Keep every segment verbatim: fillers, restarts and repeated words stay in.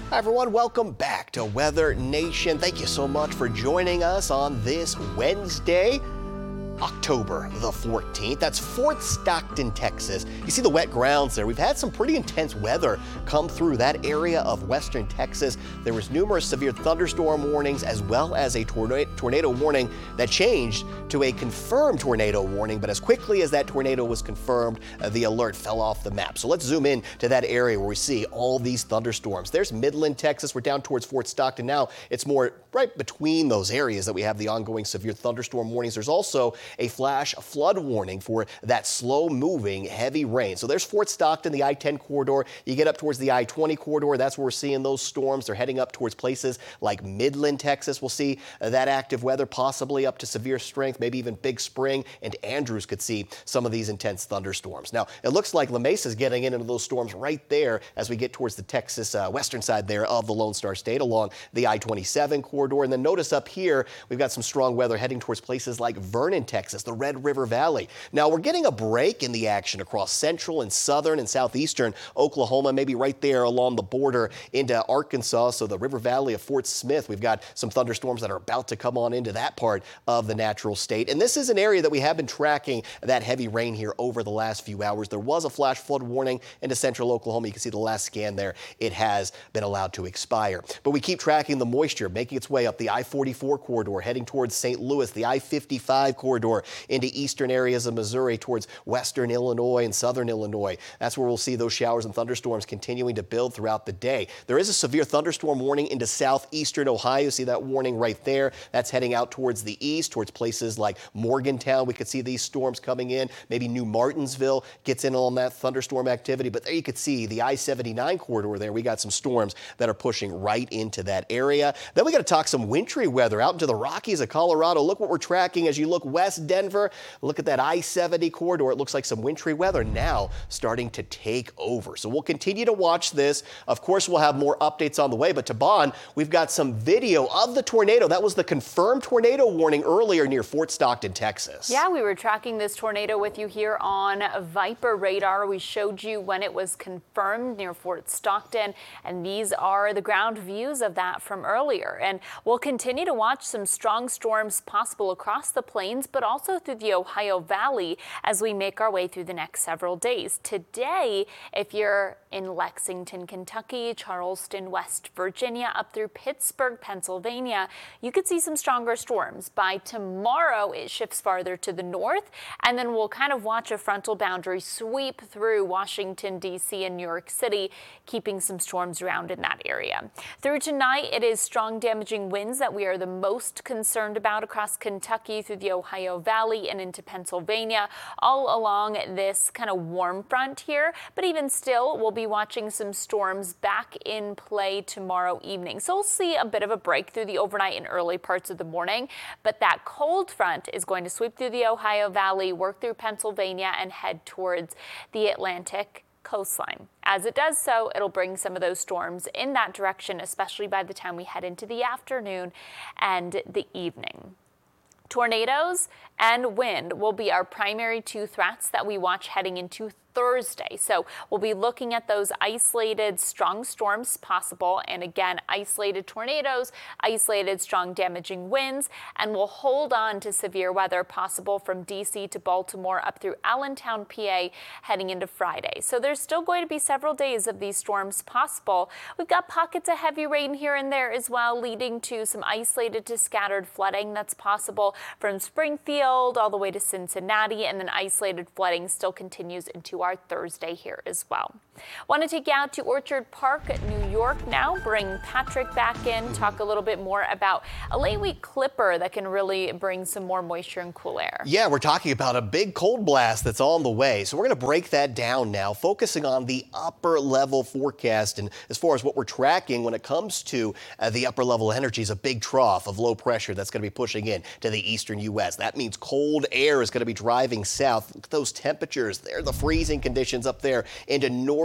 Hi everyone, welcome back to Weather Nation. Thank you so much for joining us on this Wednesday, October the fourteenth. That's Fort Stockton, Texas. You see the wet grounds there. We've had some pretty intense weather come through that area of western Texas. There was numerous severe thunderstorm warnings as well as a tornado, tornado warning that changed to a confirmed tornado warning. But as quickly as that tornado was confirmed, uh, the alert fell off the map. So let's zoom in to that area where we see all these thunderstorms. There's Midland, Texas. We're down towards Fort Stockton now. It's more right between those areas that we have the ongoing severe thunderstorm warnings. There's also a flash flood warning for that slow moving heavy rain. So there's Fort Stockton, the I ten corridor. You get up towards the I twenty corridor. That's where we're seeing those storms. They're heading up towards places like Midland, Texas. We'll see uh, that active weather possibly up to severe strength, maybe even Big Spring, and Andrews could see some of these intense thunderstorms. Now, it looks like La Mesa is getting into those storms right there as we get towards the Texas uh, western side there of the Lone Star State along the I twenty-seven corridor. And then notice up here, we've got some strong weather heading towards places like Vernon, Texas, the Red River Valley. Now, we're getting a break in the action across central and southern and southeastern Oklahoma, maybe right there along the border into Arkansas. So the River Valley of Fort Smith, we've got some thunderstorms that are about to come on into that part of the natural state. And this is an area that we have been tracking that heavy rain here over the last few hours. There was a flash flood warning into central Oklahoma. You can see the last scan there. It has been allowed to expire. But we keep tracking the moisture making its way up the I forty-four corridor, heading towards Saint Louis, the I fifty-five corridor into eastern areas of Missouri towards western Illinois and southern Illinois. That's where we'll see those showers and thunderstorms continuing to build throughout the day. There is a severe thunderstorm warning into southeastern Ohio. See that warning right there? That's heading out towards the east, towards places like Morgantown. We could see these storms coming in. Maybe New Martinsville gets in on that thunderstorm activity. But there you could see the I seventy-nine corridor there. We got some storms that are pushing right into that area. Then we got to talk some wintry weather out into the Rockies of Colorado. Look what we're tracking as you look west Denver. Look at that I seventy corridor. It looks like some wintry weather now starting to take over. So we'll continue to watch this. Of course, we'll have more updates on the way. But Taban, we've got some video of the tornado. That was the confirmed tornado warning earlier near Fort Stockton, Texas. Yeah, we were tracking this tornado with you here on Viper Radar. We showed you when it was confirmed near Fort Stockton, and these are the ground views of that from earlier. And we'll continue to watch some strong storms possible across the plains, but also through the Ohio Valley as we make our way through the next several days. Today, if you're in Lexington, Kentucky, Charleston, West Virginia, up through Pittsburgh, Pennsylvania, you could see some stronger storms. By tomorrow, it shifts farther to the north, and then we'll kind of watch a frontal boundary sweep through Washington, D C and New York City, keeping some storms around in that area. Through tonight, it is strong damaging winds that we are the most concerned about across Kentucky through the Ohio Valley and into Pennsylvania, all along this kind of warm front here. But even still, we'll be watching some storms back in play tomorrow evening. So we'll see a bit of a break through the overnight and early parts of the morning. But that cold front is going to sweep through the Ohio Valley, work through Pennsylvania, and head towards the Atlantic coastline. As it does so, it'll bring some of those storms in that direction, especially by the time we head into the afternoon and the evening. Tornadoes and wind will be our primary two threats that we watch heading into Thursday. So we'll be looking at those isolated strong storms possible, and again, isolated tornadoes, isolated strong damaging winds, and we'll hold on to severe weather possible from D C to Baltimore up through Allentown, P A, heading into Friday. So there's still going to be several days of these storms possible. We've got pockets of heavy rain here and there as well, leading to some isolated to scattered flooding that's possible from Springfield all the way to Cincinnati, and then isolated flooding still continues into our Thursday here as well. Want to take you out to Orchard Park, New York now, bring Patrick back in, talk a little bit more about a late week clipper that can really bring some more moisture and cool air. Yeah, we're talking about a big cold blast that's on the way. So we're going to break that down now, focusing on the upper level forecast. And as far as what we're tracking when it comes to uh, the upper level energies, a big trough of low pressure that's going to be pushing in to the eastern U S. That means cold air is going to be driving south. Look at those temperatures. They're the freezing conditions up there into north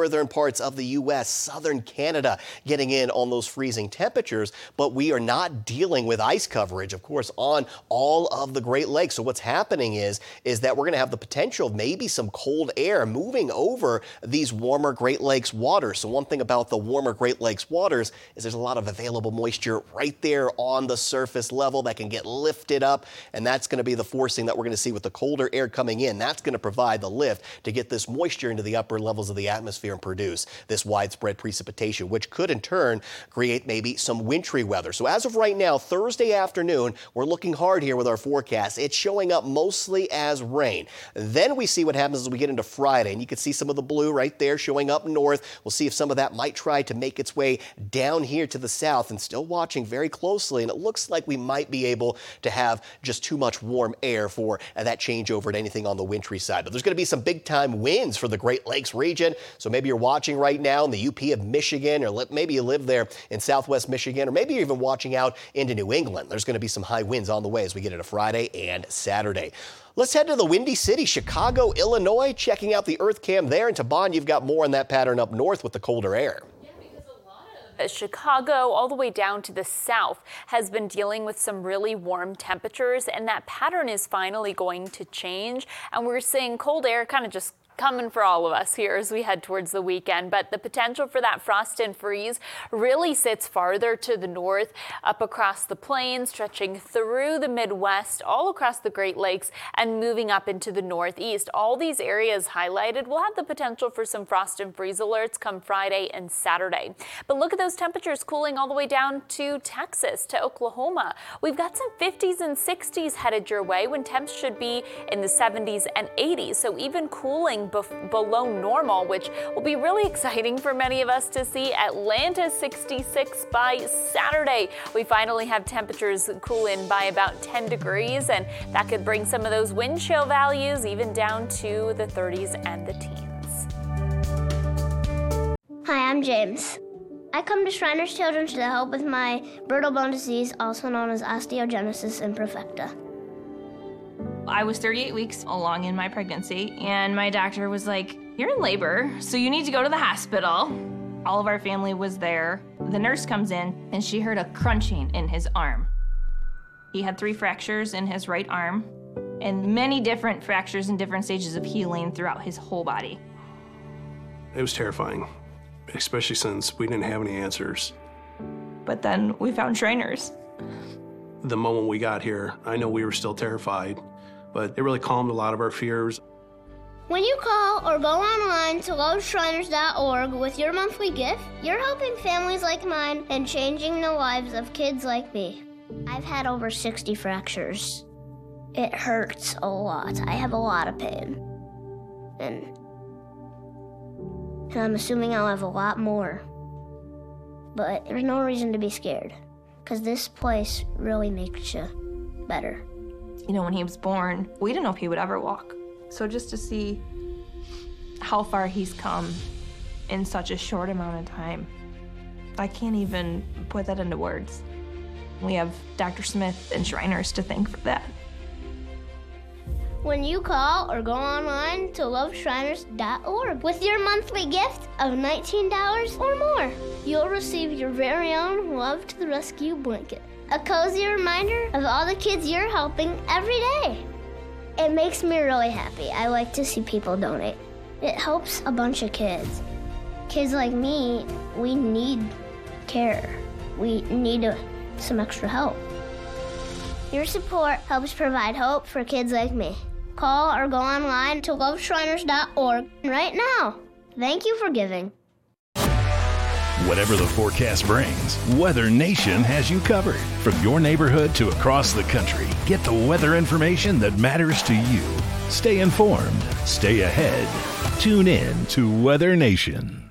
northern parts of the U S, southern Canada getting in on those freezing temperatures, but we are not dealing with ice coverage, of course, on all of the Great Lakes. So what's happening is, is that we're going to have the potential of maybe some cold air moving over these warmer Great Lakes waters. So one thing about the warmer Great Lakes waters is there's a lot of available moisture right there on the surface level that can get lifted up, and that's going to be the forcing that we're going to see with the colder air coming in. That's going to provide the lift to get this moisture into the upper levels of the atmosphere and produce this widespread precipitation, which could in turn create maybe some wintry weather. So as of right now, Thursday afternoon, we're looking hard here with our forecast. It's showing up mostly as rain. Then we see what happens as we get into Friday, and you can see some of the blue right there showing up north. We'll see if some of that might try to make its way down here to the south, and still watching very closely, and it looks like we might be able to have just too much warm air for uh, that changeover to anything on the wintry side. But there's going to be some big time winds for the Great Lakes region. So maybe you're watching right now in the U P of Michigan, or maybe you live there in southwest Michigan, or maybe you're even watching out into New England. There's going to be some high winds on the way as we get into Friday and Saturday. Let's head to the Windy City, Chicago, Illinois, checking out the Earth Cam there. And Taban, you've got more on that pattern up north with the colder air. Chicago, all the way down to the south, has been dealing with some really warm temperatures, and that pattern is finally going to change. And we're seeing cold air kind of just coming for all of us here as we head towards the weekend. But the potential for that frost and freeze really sits farther to the north, up across the plains, stretching through the Midwest, all across the Great Lakes, and moving up into the Northeast. All these areas highlighted will have the potential for some frost and freeze alerts come Friday and Saturday. But look at those temperatures cooling all the way down to Texas, to Oklahoma. We've got some fifties and sixties headed your way when temps should be in the seventies and eighties. So even cooling below normal, which will be really exciting for many of us to see. Atlanta sixty-six by Saturday. We finally have temperatures cool in by about ten degrees, and that could bring some of those wind chill values even down to the thirties and the teens. Hi, I'm James. I come to Shriners Children's to help with my brittle bone disease, also known as osteogenesis imperfecta. I was thirty-eight weeks along in my pregnancy, and my doctor was like, "You're in labor, so you need to go to the hospital." All of our family was there. The nurse comes in, and she heard a crunching in his arm. He had three fractures in his right arm, and many different fractures in different stages of healing throughout his whole body. It was terrifying, especially since we didn't have any answers. But then we found Shriners. The moment we got here, I know we were still terrified, but it really calmed a lot of our fears. When you call or go online to love shriners dot org with your monthly gift, you're helping families like mine and changing the lives of kids like me. I've had over sixty fractures. It hurts a lot. I have a lot of pain. And, and I'm assuming I'll have a lot more. But there's no reason to be scared, because this place really makes you better. You know, when he was born, we didn't know if he would ever walk. So just to see how far he's come in such a short amount of time, I can't even put that into words. We have Doctor Smith and Shriners to thank for that. When you call or go online to love shriners dot org with your monthly gift of nineteen dollars or more, you'll receive your very own Love to the Rescue blanket, a cozy reminder of all the kids you're helping every day. It makes me really happy. I like to see people donate. It helps a bunch of kids. Kids like me, we need care. We need a, some extra help. Your support helps provide hope for kids like me. Call or go online to love shriners dot org right now. Thank you for giving. Whatever the forecast brings, Weather Nation has you covered. From your neighborhood to across the country, get the weather information that matters to you. Stay informed, stay ahead. Tune in to Weather Nation.